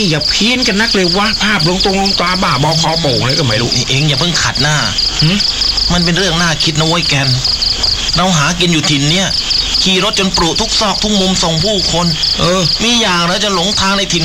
อย่าเพี้ยนกันนักเลยวะภาพลงตาบ้าบอคอโป่งอะไรก็ไม่รู้นี่เองอย่าเพิ่งขัดหน้ามันเป็นเรื่องน่าคิดนะเว้ยแกนเราหากินอยู่ถิ่นเนี่ยขี่รถจนปลุทุกซอกทุกมุมส่งผู้คนมีอย่างแล้วจะหลงทางในถิ่น